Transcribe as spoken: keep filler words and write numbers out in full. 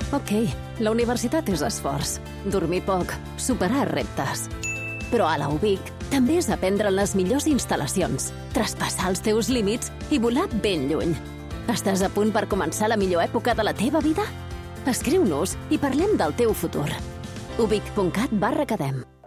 Ok, la universitat és esforç, dormir poc, superar reptes. Però a la U B I C també és aprendre en les millors instal·lacions, traspassar els teus límits i volar ben lluny. Estàs a punt per començar la millor època de la teva vida? Escriu-nos i parlem del teu futur. ubic punt cat barra academ.